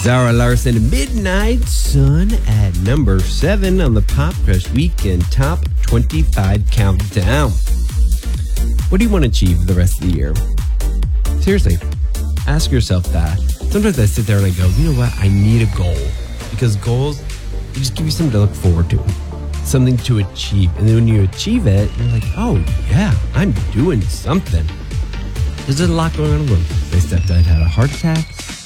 Zara Larson, Midnight Sun at number 7 on the Pop Crush Weekend Top 25 Countdown. What do you want to achieve the rest of the year? Seriously, ask yourself that. Sometimes I sit there and I go, you know what? I need a goal. Because goals, they just give you something to look forward to. Something to achieve. And then when you achieve it, you're like, oh yeah, I'm doing something. There's a lot going on in the world. My stepdad had a heart attack.